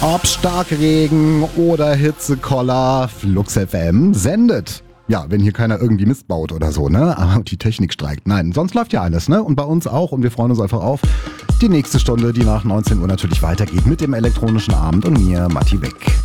Ob Starkregen oder Hitzekoller, Flux FM sendet. Ja, wenn hier keiner irgendwie Mist baut oder so, ne? Aber die Technik streikt. Nein, sonst läuft ja alles, ne? Und bei uns auch. Und wir freuen uns einfach auf die nächste Stunde, die nach 19 Uhr natürlich weitergeht mit dem elektronischen Abend und mir, Matti Beck.